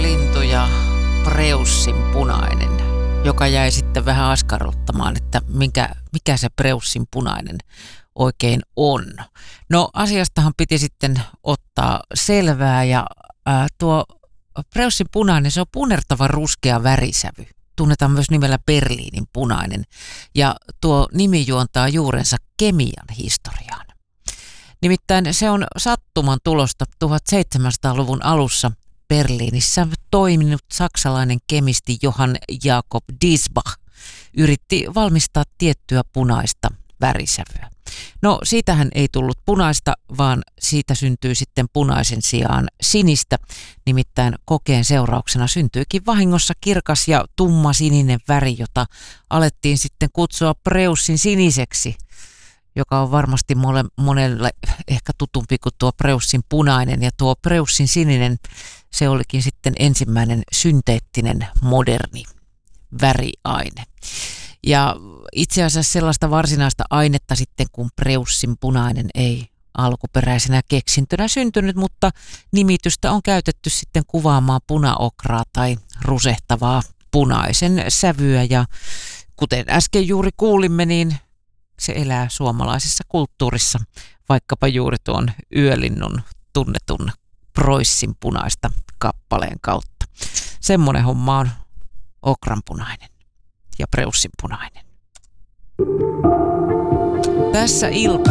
yölintu ja preussin punainen, joka jäi sitten vähän askarruttamaan, että mikä se preussin punainen oikein on. No asiastahan piti sitten ottaa selvää ja tuo preussin punainen, se on punertava ruskea värisävy. Tunnetaan myös nimellä Berliinin punainen ja tuo nimi juontaa juurensa kemian historiaan. Nimittäin se on sattuman tulosta 1700-luvun alussa Berliinissä toiminut saksalainen kemisti Johann Jakob Diesbach yritti valmistaa tiettyä punaista värisävyä. No siitähän ei tullut punaista, vaan siitä syntyi sitten punaisen sijaan sinistä. Nimittäin kokeen seurauksena syntyikin vahingossa kirkas ja tumma sininen väri, jota alettiin sitten kutsua preussin siniseksi, joka on varmasti monelle ehkä tutumpi kuin tuo preussin punainen. Ja tuo preussin sininen, se olikin sitten ensimmäinen synteettinen moderni väriaine. Ja itse asiassa sellaista varsinaista ainetta sitten kuin preussin punainen ei alkuperäisenä keksintönä syntynyt, mutta nimitystä on käytetty sitten kuvaamaan punaokraa tai rusehtavaa punaisen sävyä. Ja kuten äsken juuri kuulimme, niin se elää suomalaisessa kulttuurissa vaikkapa juuri tuon yölinnun tunnetun Preussin punaista kappaleen kautta. Semmoinen homma on okranpunainen ja preussin punainen. Tässä ilta